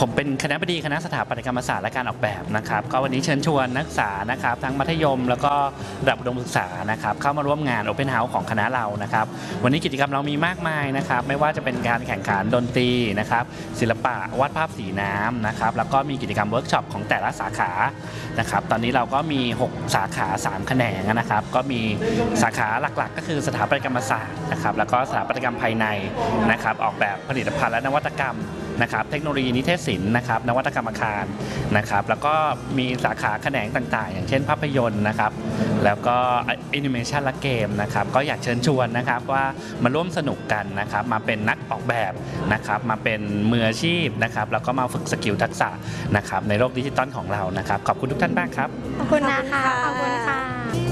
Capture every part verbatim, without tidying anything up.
ผมเป็นคณบดีคณะสถาปัตยกรรมศาสตร์และการออกแบบนะครับก็วันนี้เชิญชวนนักศึกษานะครับทั้งมัธยมแล้วก็ระดับอุดมศึกษานะครับเข้ามาร่วมงาน Open House ของคณะเรานะครับวันนี้กิจกรรมเรามีมากมายนะครับไม่ว่าจะเป็นการแข่งขันดนตรีนะครับศิลปะวาดภาพสีน้ำนะครับแล้วก็มีกิจกรรมเวิร์กช็อปของแต่ละสาขานะครับตอนนี้เราก็มีหกสาขาสามแขนงนะครับก็มีสาขาหลักๆก็คือสถาปัตยกรรมศาสตร์นะครับแล้วก็สถาปัตยกรรมภายในนะครับออกแบบผลิตภัณฑ์และนวัตกรรมนะครับเทคโนโลยีนิเทศศิลป์นะครับนวัตกรรมอาคารนะครับแล้วก็มีสาขาแขนงต่างๆอย่างเช่นภาพยนตร์นะครับแล้วก็แอนิเมชันและเกมนะครับก็อยากเชิญชวนนะครับว่ามาร่วมสนุกกันนะครับมาเป็นนักออกแบบนะครับมาเป็นมืออาชีพนะครับแล้วก็มาฝึกสกิลทักษะนะครับในโลกดิจิตอลของเรานะครับขอบคุณทุกท่านมากครับขอบคุณนะคะขอบคุณค่ะ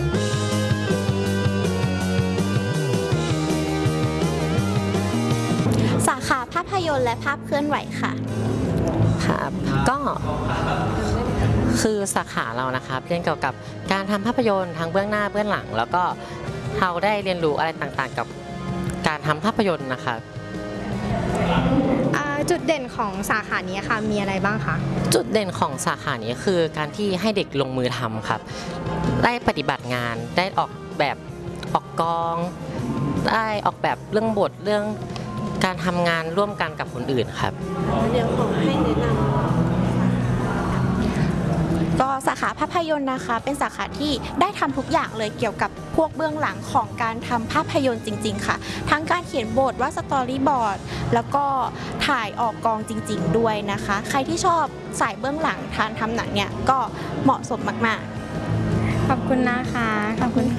สาขาภาพยนตร์และภาพเคลื่อนไหวค่ะครับก็คือสาขาเรานะครับเรียนเกี่ยวกับการทำภาพยนตร์ทั้งเบื้องหน้าเบื้องหลังแล้วก็เราได้เรียนรู้อะไรต่างๆกับการทำภาพยนตร์นะครับจุดเด่นของสาขานี้ค่ะมีอะไรบ้างคะจุดเด่นของสาขานี้คือการที่ให้เด็กลงมือทำครับได้ปฏิบัติงานได้ออกแบบออกกองได้ออกแบบเรื่องบทเรื่องการทำงานร่วมกันกับคนอื่นครับเดี๋ยวขอให้แนะนำก็สาขาภาพยนตร์นะคะเป็นสาขาที่ได้ทำทุกอย่างเลยเกี่ยวกับพวกเบื้องหลังของการทำภาพยนตร์จริงๆค่ะทั้งการเขียนบทว่าสตอรี่บอร์ดแล้วก็ถ่ายออกกองจริงๆด้วยนะคะใครที่ชอบสายเบื้องหลังทานทำหนังเนี่ยก็เหมาะสมมากๆขอบคุณนะคะขอบคุณ